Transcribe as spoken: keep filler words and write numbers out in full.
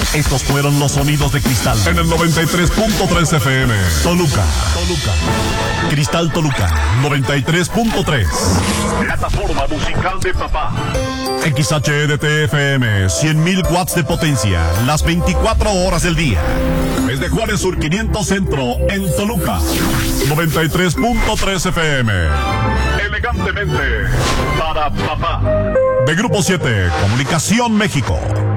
Estos fueron los sonidos de Cristal en el noventa y tres punto tres F M. Toluca. Toluca. Cristal Toluca, noventa y tres punto tres. Plataforma musical de papá. X H E D T F M, cien mil watts de potencia, las veinticuatro horas del día. Desde Juárez Sur quinientos Centro, en Toluca, noventa y tres punto tres F M. Elegantemente para papá. De Grupo siete, Comunicación México.